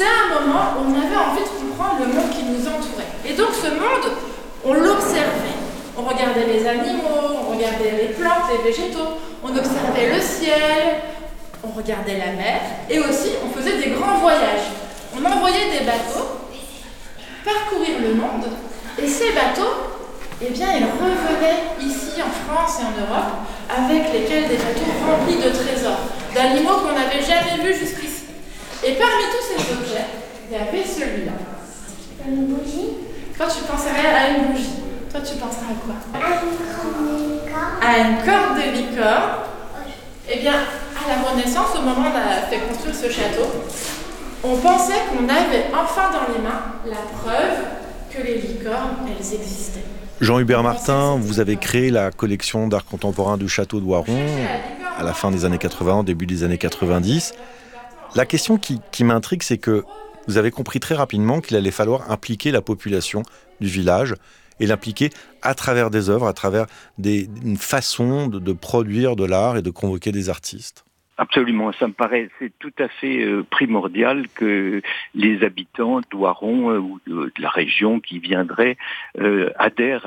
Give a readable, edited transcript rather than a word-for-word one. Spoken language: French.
c'est un moment où on avait envie de comprendre le monde qui nous entourait. Et donc ce monde, on l'observait. On regardait les animaux, on regardait les plantes, les végétaux, on observait le ciel, on regardait la mer, et aussi on faisait des grands voyages. On envoyait des bateaux parcourir le monde, et ces bateaux, eh bien, ils revenaient ici en France et en Europe avec lesquels des bateaux remplis de trésors, d'animaux qu'on n'avait jamais vus jusqu'ici. Et parmi tous ces objets, il y avait celui-là. Une bougie. Toi, tu penserais à une bougie. Toi, tu penserais à quoi? À une corde de licorne. À une corde de licorne. Eh bien, à la Renaissance, au moment où on a fait construire ce château, on pensait qu'on avait enfin dans les mains la preuve que les licornes, elles existaient. Jean-Hubert Martin, vous avez créé la collection d'art contemporain du château de Voiron à la fin des années 80, au début des années 90. La question qui m'intrigue, c'est que vous avez compris très rapidement qu'il allait falloir impliquer la population du village et l'impliquer à travers des œuvres, à travers une façon de produire de l'art et de convoquer des artistes. Absolument, ça me paraît c'est tout à fait primordial que les habitants d'Oiron ou de la région qui viendraient adhèrent